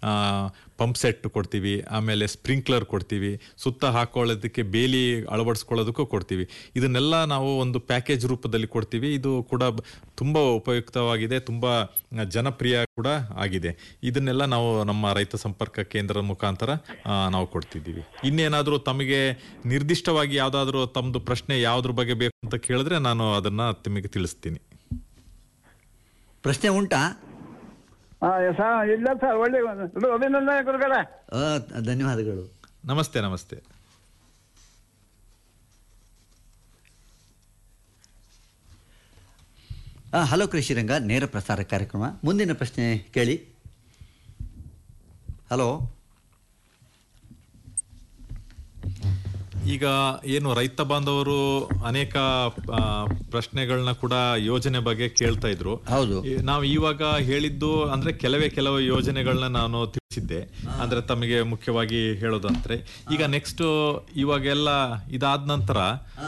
Pump set ಕೊಡ್ತೀವಿ, ಆಮೇಲೆ sprinkler ಕೊಡ್ತೀವಿ, ಸುತ್ತ ಹಾಕೊಳ್ಳೋದಕ್ಕೆ ಬೇಲಿ ಅಳವಡಿಸ್ಕೊಳ್ಳೋದಕ್ಕೂ ಕೊಡ್ತೀವಿ. ಇದನ್ನೆಲ್ಲ ನಾವು ಒಂದು ಪ್ಯಾಕೇಜ್ ರೂಪದಲ್ಲಿ ಕೊಡ್ತೀವಿ. ಇದು ಕೂಡ ತುಂಬ ಉಪಯುಕ್ತವಾಗಿದೆ, ತುಂಬ ಜನಪ್ರಿಯ ಕೂಡ ಆಗಿದೆ. ಇದನ್ನೆಲ್ಲ ನಾವು ನಮ್ಮ ರೈತ ಸಂಪರ್ಕ ಕೇಂದ್ರದ ಮುಖಾಂತರ ನಾವು ಕೊಡ್ತಿದ್ದೀವಿ. ಇನ್ನೇನಾದರೂ ತಮಗೆ ನಿರ್ದಿಷ್ಟವಾಗಿ ಯಾವುದಾದ್ರೂ ತಮ್ಮದು ಪ್ರಶ್ನೆ ಯಾವುದ್ರ ಬಗ್ಗೆ ಬೇಕು ಅಂತ ಕೇಳಿದ್ರೆ ನಾನು ಅದನ್ನ ನಿಮಗೆ ತಿಳಿಸ್ತೀನಿ. ಪ್ರಶ್ನೆ ಉಂಟಾ? ಇಲ್ಲ ಸರ್, ಒಳ್ಳೆ ಗುರುಗಳೇ. ಧನ್ಯವಾದಗಳು. ನಮಸ್ತೆ. ನಮಸ್ತೆ. ಹಲೋ ಕೃಷಿರಂಗ ನೇರ ಪ್ರಸಾರ ಕಾರ್ಯಕ್ರಮ. ಮುಂದಿನ ಪ್ರಶ್ನೆ ಕೇಳಿ. ಹಲೋ. ಈಗ ಏನು ರೈತ ಬಾಂಧವರು ಅನೇಕ ಪ್ರಶ್ನೆಗಳನ್ನ ಕೂಡ ಯೋಜನೆ ಬಗ್ಗೆ ಕೇಳ್ತಾ ಇದ್ರು. ಹೌದು. ನಾವು ಇವಾಗ ಹೇಳಿದ್ದು ಅಂದ್ರೆ ಕೆಲವು ಯೋಜನೆಗಳನ್ನ ನಾನು ತಿಳಿಸಿದ್ದೆ. ಅಂದ್ರೆ ತಮಗೆ ಮುಖ್ಯವಾಗಿ ಹೇಳೋದಂದ್ರೆ ಈಗ ನೆಕ್ಸ್ಟ್ ಇವಾಗೆಲ್ಲ ಇದಾದ ನಂತರ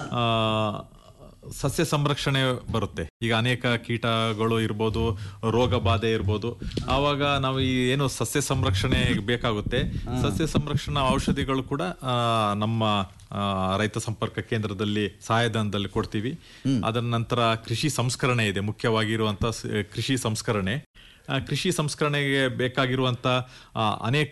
ಸಸ್ಯ ಸಂರಕ್ಷಣೆ ಬರುತ್ತೆ. ಈಗ ಅನೇಕ ಕೀಟಗಳು ಇರ್ಬೋದು, ರೋಗ ಬಾಧೆ ಇರ್ಬೋದು. ಆವಾಗ ನಾವು ಈ ಏನು ಸಸ್ಯ ಸಂರಕ್ಷಣೆ ಬೇಕಾಗುತ್ತೆ, ಸಸ್ಯ ಸಂರಕ್ಷಣಾ ಔಷಧಿಗಳು ಕೂಡ ನಮ್ಮ ರೈತ ಸಂಪರ್ಕ ಕೇಂದ್ರದಲ್ಲಿ ಸಹಾಯಧನದಲ್ಲಿ ಕೊಡ್ತೀವಿ. ಅದರ ನಂತರ ಕೃಷಿ ಸಂಸ್ಕರಣೆ ಇದೆ, ಮುಖ್ಯವಾಗಿರುವಂತ ಕೃಷಿ ಸಂಸ್ಕರಣೆ. ಕೃಷಿ ಸಂಸ್ಕರಣೆಗೆ ಬೇಕಾಗಿರುವಂತ ಅನೇಕ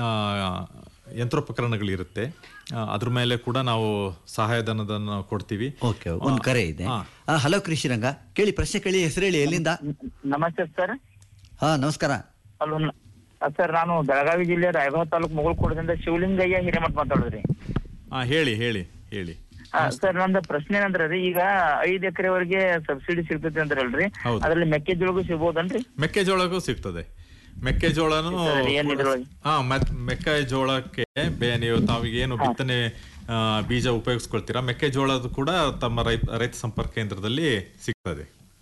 ಯಂತ್ರೋಪಕರಣಗಳಿರುತ್ತೆ. ಅದ್ರ ಮೇಲೆ ಕೂಡ ನಾವು ಸಹಾಯಧನದನ್ನು ಕೊಡ್ತೀವಿ. ಓಕೆ, ಒಂದು ಕರೆ ಇದೆ. ಹಲೋ ಕೃಷಿರಂಗ, ಕೇಳಿ, ಪ್ರಶ್ನೆ ಕೇಳಿ, ಹೆಸರು ಹೇಳಿ, ಎಲ್ಲಿಂದ? ನಮಸ್ತೆ ಸರ್. ನಮಸ್ಕಾರ. ಹಲೋ ಸರ್, ನಾನು ಬೆಳಗಾವಿ ಜಿಲ್ಲೆ ರಾಯಬಾಗ ತಾಲೂಕು ಮುಗಳಕೋಟದಿಂದ ಶಿವಲಿಂಗಯ್ಯ ಹಿರೇಮಠ ಮಾತಾಡಿದ್ರಿ. ಹೇಳಿ ಹೇಳಿ ಹೇಳಿ. ಸರ್, ನಂದು ಪ್ರಶ್ನೆ ಏನಂದ್ರಿ, ಈಗ 5 ಎಕರೆವರೆಗೆ ಸಬ್ಸಿಡಿ ಸಿಗ್ತೈತಿ ಅಂದ್ರಲ್ರಿ, ಅದ್ರಲ್ಲಿ ಮೆಕ್ಕೆಜೋಳಗೂ ಸಿಗ್ಬೋದನ್ರಿ? ಮೆಕ್ಕೆಜೋಳಗೂ ಸಿಗ್ತದೆ. ಮೆಕ್ಕೆಜೋಳನು ಮೆಕ್ಕೆಜೋಳಕ್ಕೆ ನೀವು ತಾವಿಗೇನು ಬಿತ್ತನೆ ಬೀಜ ಉಪಯೋಗಿಸ್ಕೊಳ್ತೀರಾ, ಮೆಕ್ಕೆಜೋಳದ ಕೂಡ ತಮ್ಮ ರೈತ ಸಂಪರ್ಕ ಕೇಂದ್ರದಲ್ಲಿ ಸಿಗ್ತದೆ.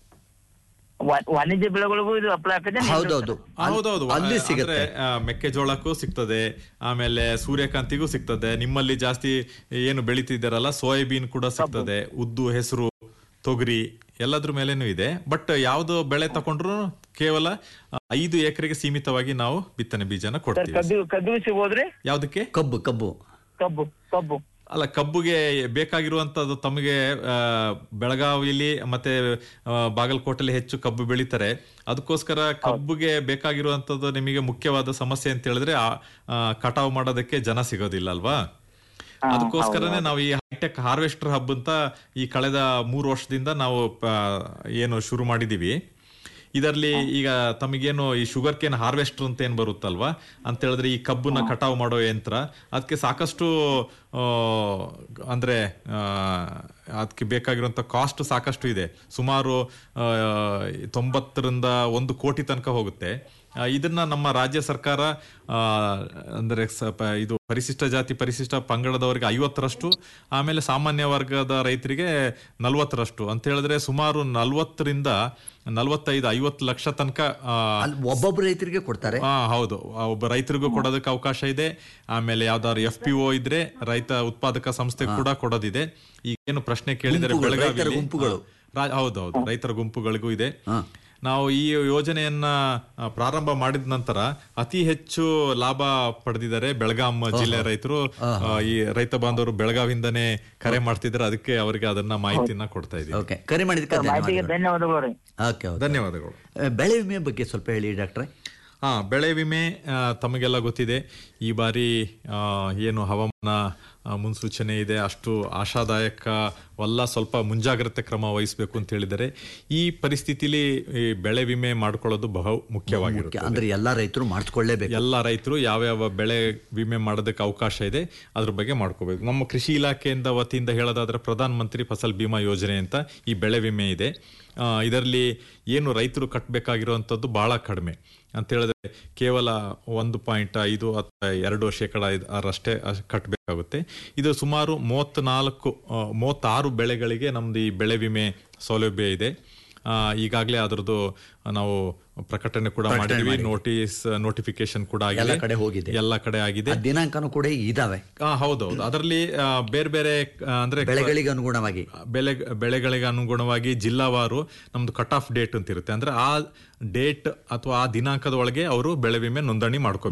ವಾಣಿಜ್ಯ ಬೆಳೆಗಳಿಗೂ ಇದು ಅಪ್ಲೈ ಆಗ್ತದೆ? ಹೌದೌದು, ಅಂದ್ರೆ ಮೆಕ್ಕೆಜೋಳಕ್ಕೂ ಸಿಗ್ತದೆ, ಆಮೇಲೆ ಸೂರ್ಯಕಾಂತಿಗೂ ಸಿಗ್ತದೆ. ನಿಮ್ಮಲ್ಲಿ ಜಾಸ್ತಿ ಏನು ಬೆಳಿತಿದ್ದಾರಲ್ಲ, ಸೋಯಾಬೀನ್ ಕೂಡ ಸಿಗ್ತದೆ, ಉದ್ದು, ಹೆಸರು, ತೊಗರಿ ಎಲ್ಲದ್ರ ಮೇಲೇನು ಇದೆ. ಬಟ್ ಯಾವ್ದು ಬೆಳೆ ತಗೊಂಡ್ರು ಕೇವಲ 5 ಎಕರೆಗೆ ಸೀಮಿತವಾಗಿ ನಾವು ಬಿತ್ತನೆ ಬೀಜನ ಕೊಡ್ತೀವಿ. ಕಬ್ಬು ಸಿಗೋದ್ರಿ? ಯಾವ್ದಕ್ಕೆ? ಕಬ್ಬು ಕಬ್ಬು ಕಬ್ಬು ಕಬ್ಬು ಅಲ್ಲ, ಕಬ್ಬುಗೆ ಬೇಕಾಗಿರುವಂತದ್ದು ತಮಗೆ ಬೆಳಗಾವಿಲಿ ಮತ್ತೆ ಬಾಗಲಕೋಟೆಲಿ ಹೆಚ್ಚು ಕಬ್ಬು ಬೆಳೀತಾರೆ. ಅದಕ್ಕೋಸ್ಕರ ಕಬ್ಬುಗೆ ಬೇಕಾಗಿರುವಂತದ್ದು ನಿಮಗೆ ಮುಖ್ಯವಾದ ಸಮಸ್ಯೆ ಅಂತ ಹೇಳಿದ್ರೆ ಕಟಾವು ಮಾಡೋದಕ್ಕೆ ಜನ ಸಿಗೋದಿಲ್ಲ ಅಲ್ವಾ? ಅದಕ್ಕೋಸ್ಕರನೇ ನಾವು ಈ ಹೈಟೆಕ್ ಹಾರ್ವೆಸ್ಟರ್ ಹಬ್ ಅಂತ ಈ ಕಳೆದ 3 ವರ್ಷದಿಂದ ನಾವು ಏನು ಶುರು ಮಾಡಿದೀವಿ. ಇದರಲ್ಲಿ ಈಗ ತಮಗೇನು ಈ ಶುಗರ್ ಕೇನ್ ಹಾರ್ವೆಸ್ಟರ್ ಅಂತ ಏನ್ ಬರುತ್ತಲ್ವಾ ಅಂತ ಹೇಳಿದ್ರೆ, ಈ ಕಬ್ಬನ್ನ ಕಟಾವು ಮಾಡೋ ಯಂತ್ರ, ಅದಕ್ಕೆ ಸಾಕಷ್ಟು ಅಂದ್ರೆ ಅದಕ್ಕೆ ಬೇಕಾಗಿರುವಂತ ಕಾಸ್ಟ್ ಸಾಕಷ್ಟು ಇದೆ. ಸುಮಾರು 90ರಿಂದ 1 ಕೋಟಿ ತನಕ ಹೋಗುತ್ತೆ. ಇದನ್ನ ನಮ್ಮ ರಾಜ್ಯ ಸರ್ಕಾರ ಅಂದ್ರೆ ಇದು ಪರಿಶಿಷ್ಟ ಜಾತಿ ಪರಿಶಿಷ್ಟ ಪಂಗಡದವರಿಗೆ 50ರಷ್ಟು, ಆಮೇಲೆ ಸಾಮಾನ್ಯ ವರ್ಗದ ರೈತರಿಗೆ 40ರಷ್ಟು ಅಂತ ಹೇಳಿದ್ರೆ ಸುಮಾರು 40ರಿಂದ 45-50 ಲಕ್ಷ ತನಕ ಒಬ್ಬೊಬ್ಬ ರೈತರಿಗೆ ಕೊಡ್ತಾರೆ. ಹೌದು, ಒಬ್ಬ ರೈತರಿಗೂ ಕೊಡೋದಕ್ಕೆ ಅವಕಾಶ ಇದೆ. ಆಮೇಲೆ ಯಾವ್ದಾದ್ರು FPO ಇದ್ರೆ ರೈತ ಉತ್ಪಾದಕ ಸಂಸ್ಥೆ ಕೂಡ ಕೊಡೋದಿದೆ. ಈಗೇನು ಪ್ರಶ್ನೆ ಕೇಳಿದರೆ ಬೆಳಗಾವಿ ಹೌದೌದು, ರೈತರ ಗುಂಪುಗಳಿಗೂ ಇದೆ. ನಾವು ಈ ಯೋಜನೆಯನ್ನ ಪ್ರಾರಂಭ ಮಾಡಿದ ನಂತರ ಅತಿ ಹೆಚ್ಚು ಲಾಭ ಪಡೆದಿದ್ದಾರೆ ಬೆಳಗಾಂ ಜಿಲ್ಲೆ ರೈತರು. ಈ ರೈತ ಬಾಂಧವರು ಬೆಳಗಾವಿಂದನೇ ಕರೆ ಮಾಡ್ತಿದ್ದಾರೆ, ಅದಕ್ಕೆ ಅವರಿಗೆ ಅದನ್ನ ಮಾಹಿತಿಯನ್ನ ಕೊಡ್ತಾ ಇದ್ದೀವಿ. ಕರೆ ಮಾಡಿದ್ದಕ್ಕೆ ಧನ್ಯವಾದಗಳು. ಬೆಳೆ ವಿಮೆ ಬಗ್ಗೆ ಸ್ವಲ್ಪ ಹೇಳಿ ಡಾಕ್ಟ್ರೆ. ಬೆಳೆ ವಿಮೆ ತಮಗೆಲ್ಲ ಗೊತ್ತಿದೆ. ಈ ಬಾರಿ ಏನು ಹವಾಮಾನ ಮುನ್ಸೂಚನೆ ಇದೆ, ಅಷ್ಟು ಆಶಾದಾಯಕವಲ್ಲ. ಸ್ವಲ್ಪ ಮುಂಜಾಗ್ರತೆ ಕ್ರಮ ವಹಿಸಬೇಕು ಅಂತ ಹೇಳಿದರೆ ಈ ಪರಿಸ್ಥಿತಿಲಿ ಬೆಳೆ ವಿಮೆ ಮಾಡ್ಕೊಳ್ಳೋದು ಬಹು ಮುಖ್ಯವಾಗಿರುತ್ತೆ. ಅಂದ್ರೆ ಎಲ್ಲಾ ರೈತರು ಮಾಡಿಸ್ಕೊಳ್ಳೇಬೇಕು. ಎಲ್ಲಾ ರೈತರು ಯಾವ್ಯಾವ ಬೆಳೆ ವಿಮೆ ಮಾಡೋದಕ್ಕೆ ಅವಕಾಶ ಇದೆ ಅದ್ರ ಬಗ್ಗೆ ಮಾಡ್ಕೋಬೇಕು. ನಮ್ಮ ಕೃಷಿ ಇಲಾಖೆಯಿಂದ ವತಿಯಿಂದ ಹೇಳೋದಾದ್ರೆ ಪ್ರಧಾನ ಮಂತ್ರಿ ಫಸಲ್ ಬಿಮಾ ಯೋಜನೆ ಅಂತ ಈ ಬೆಳೆ ವಿಮೆ ಇದೆ. ಇದರಲ್ಲಿ ಏನು ರೈತರು ಕಟ್ಟಬೇಕಾಗಿರುವಂಥದ್ದು ಬಹಳ ಕಡಿಮೆ ಅಂತ ಹೇಳಿದ್ರೆ ಕೇವಲ 1.5 ಅಥವಾ 2% ಅಷ್ಟೇ ಕಟ್ಟಬೇಕಾಗುತ್ತೆ. ಇದು ಸುಮಾರು 36 ಬೆಳೆಗಳಿಗೆ ನಮ್ದು ಈ ಬೆಳೆ ವಿಮೆ ಸೌಲಭ್ಯ ಇದೆ. ಈಗಾಗಲೇ ಅದರದ್ದು ನಾವು ಪ್ರಕಟಣೆ ಕೂಡ ಮಾಡಿದ್ವಿ, ನೋಟಿಫಿಕೇಶನ್ ಕೂಡ ಆಗಿದೆ, ಎಲ್ಲ ಕಡೆ ಆಗಿದೆ, ದಿನಾಂಕನೂ ಕೂಡ ಇದಾವೆ. ಹೌದೌದು, ಅದರಲ್ಲಿ ಬೇರೆ ಬೇರೆ ಅಂದ್ರೆ ಬೆಳೆಗಳಿಗೆ ಅನುಗುಣವಾಗಿ ಜಿಲ್ಲಾವಾರು ನಮ್ದು ಕಟ್ ಆಫ್ ಡೇಟ್ ಅಂತ ಇರುತ್ತೆ. ಅಂದ್ರೆ ಆ ಡೇಟ್ ಅಥವಾ ಆ ದಿನಾಂಕದ ಒಳಗೆ ಅವರು ಬೆಳೆ ವಿಮೆ ನೋಂದಣಿ ಮಾಡ್ಕೋಬೇಕು.